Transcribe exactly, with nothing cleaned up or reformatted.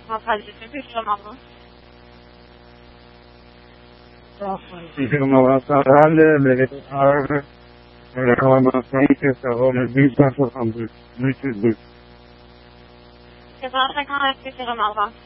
Uma fase de sempre chamava. Fica uma relação grande, militar, reclamação que essa hora de muito muito. Que você acha que ela é que se chamava?